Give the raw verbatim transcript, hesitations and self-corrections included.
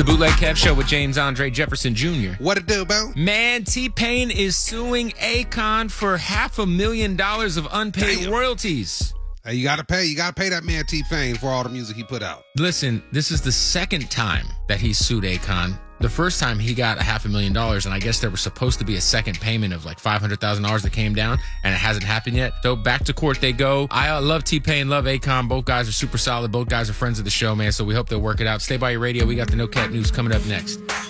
the Bootleg Kev Show with James Andre Jefferson Junior What it do, bro? Man, T-Pain is suing Akon for half a million dollars of unpaid Damn. royalties. Hey, you gotta pay. You gotta pay that man T-Pain for all the music he put out. Listen, this is the second time that he sued Akon. The first time he got a half a million dollars, and I guess there was supposed to be a second payment of like five hundred thousand dollars that came down, and it hasn't happened yet. So back to court they go. I uh, love T-Pain, love Akon. Both guys are super solid. Both guys are friends of the show, man. So we hope they'll work it out. Stay by your radio. We got the No Cap News coming up next.